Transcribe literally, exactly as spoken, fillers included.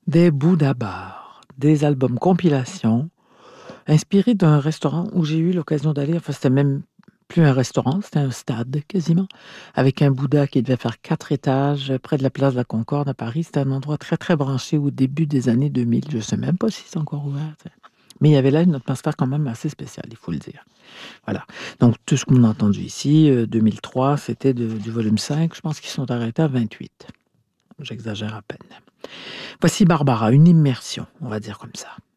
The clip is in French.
des Bouddha Bars, des albums compilation, inspirés d'un restaurant où j'ai eu l'occasion d'aller. Enfin, c'était même plus un restaurant, c'était un stade quasiment, avec un Bouddha qui devait faire quatre étages près de la place de la Concorde à Paris. C'était un endroit très, très branché au début des années deux mille. Je ne sais même pas si c'est encore ouvert. T'sais. Mais il y avait là une atmosphère quand même assez spéciale, il faut le dire. Voilà. Donc, tout ce qu'on a entendu ici, euh, deux mille trois, c'était de- du volume cinq. Je pense qu'ils sont arrêtés à vingt-huit. J'exagère à peine. Voici Barbara, une immersion, on va dire comme ça.